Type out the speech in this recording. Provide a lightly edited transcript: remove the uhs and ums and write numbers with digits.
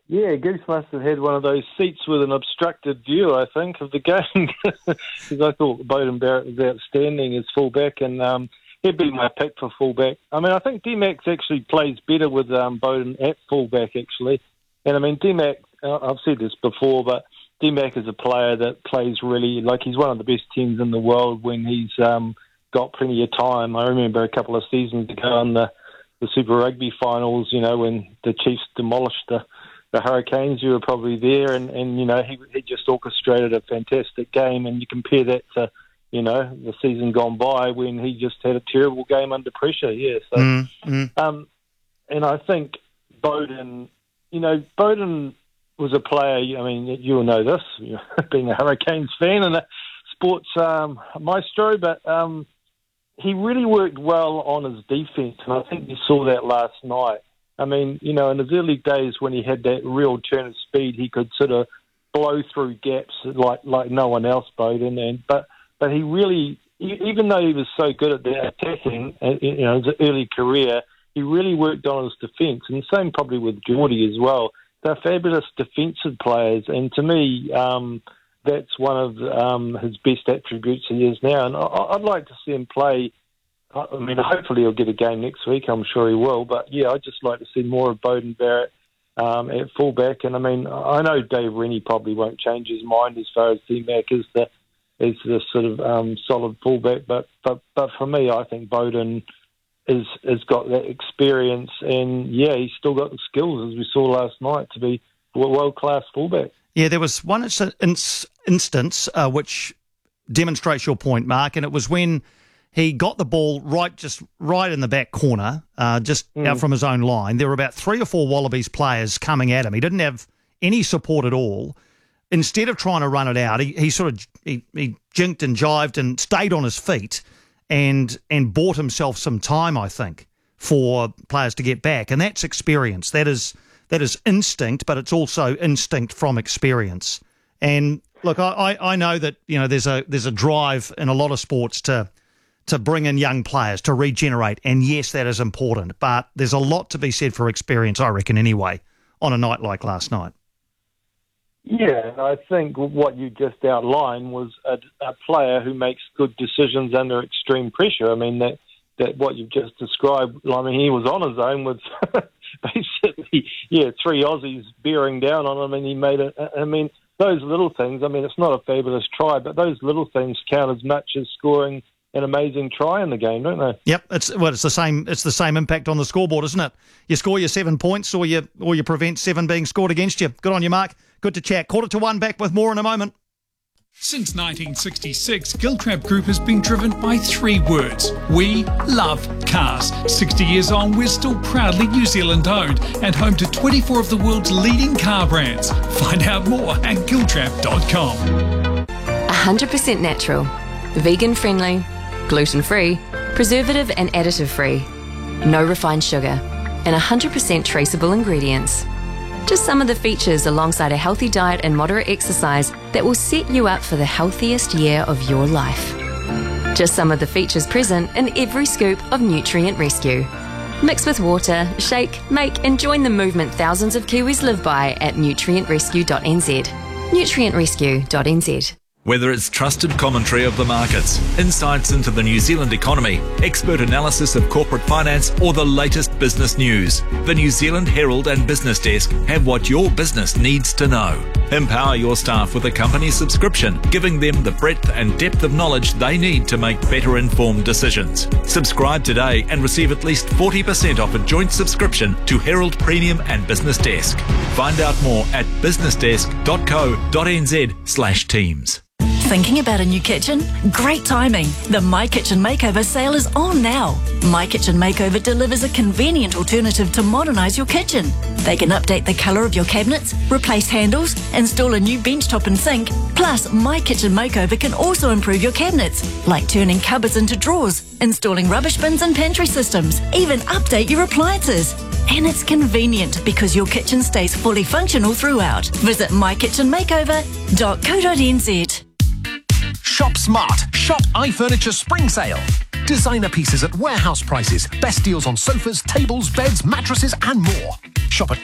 Yeah, Goose must have had one of those seats with an obstructed view, I think, of the game. Because I thought Beauden Barrett was outstanding as fullback, and he'd be my pick for fullback. I mean, I think D-Max actually plays better with Beauden at fullback, actually. And I mean, D-Mac, I've said this before, but D-Mac is a player that plays really, like he's one of the best teams in the world when he's got plenty of time. I remember a couple of seasons ago in the Super Rugby finals, you know, when the Chiefs demolished the Hurricanes, you were probably there, and you know, he just orchestrated a fantastic game, and you compare that to, you know, the season gone by when he just had a terrible game under pressure, yeah. So, and I think Beauden, you know, Beauden was a player, I mean, you'll know this, you know, being a Hurricanes fan and a sports maestro, but he really worked well on his defence, and I think you saw that last night. I mean, you know, in his early days when he had that real turn of speed, he could sort of blow through gaps like no one else, Beauden. But he really, even though he was so good at the attacking, you know, his early career, he really worked on his defence. And the same probably with Geordie as well. They're fabulous defensive players, and to me, that's one of his best attributes he is now. And I'd like to see him play. I mean, hopefully he'll get a game next week. I'm sure he will. But, yeah, I'd just like to see more of Beauden Barrett at fullback. And, I mean, I know Dave Rennie probably won't change his mind as far as D-Mac is the sort of solid fullback. But for me, I think Beauden has got that experience. And, yeah, he's still got the skills, as we saw last night, to be a world-class fullback. Yeah, there was one instance which demonstrates your point, Mark, and it was when he got the ball right in the back corner, out from his own line. There were about 3 or 4 Wallabies players coming at him. He didn't have any support at all. Instead of trying to run it out, he jinked and jived and stayed on his feet and bought himself some time, I think, for players to get back. And that's experience. That is instinct, but it's also instinct from experience. And look, I know that, you know, there's a drive in a lot of sports to bring in young players, to regenerate. And yes, that is important. But there's a lot to be said for experience, I reckon, anyway, on a night like last night. Yeah, and I think what you just outlined was a player who makes good decisions under extreme pressure. I mean, that what you've just described, I mean, he was on his own with basically, 3 Aussies bearing down on him, and he made it. I mean, those little things, I mean, it's not a fabulous try, but those little things count as much as scoring an amazing try in the game, don't they? Yep, it's the same. It's the same impact on the scoreboard, isn't it? You score your 7 points, or you prevent 7 being scored against you. Good on you, Mark. Good to chat. 1:45, back with more in a moment. Since 1966, Giltrap Group has been driven by 3 words. We love cars. 60 years on, we're still proudly New Zealand owned and home to 24 of the world's leading car brands. Find out more at giltrap.com. 100% natural, vegan friendly, gluten-free, preservative and additive-free, no refined sugar, and 100% traceable ingredients. Just some of the features alongside a healthy diet and moderate exercise that will set you up for the healthiest year of your life. Just some of the features present in every scoop of Nutrient Rescue. Mix with water, shake, make and join the movement thousands of Kiwis live by at nutrientrescue.nz. nutrientrescue.nz. Whether it's trusted commentary of the markets, insights into the New Zealand economy, expert analysis of corporate finance, or the latest business news, the New Zealand Herald and Business Desk have what your business needs to know. Empower your staff with a company subscription, giving them the breadth and depth of knowledge they need to make better informed decisions. Subscribe today and receive at least 40% off a joint subscription to Herald Premium and Business Desk. Find out more at businessdesk.co.nz/teams. Thinking about a new kitchen? Great timing. The My Kitchen Makeover sale is on now. My Kitchen Makeover delivers a convenient alternative to modernise your kitchen. They can update the colour of your cabinets, replace handles, install a new benchtop and sink. Plus, My Kitchen Makeover can also improve your cabinets, like turning cupboards into drawers, installing rubbish bins and pantry systems, even update your appliances. And it's convenient because your kitchen stays fully functional throughout. Visit mykitchenmakeover.co.nz. Shop smart. Shop iFurniture Spring Sale. Designer pieces at warehouse prices. Best deals on sofas, tables, beds, mattresses and more. Shop at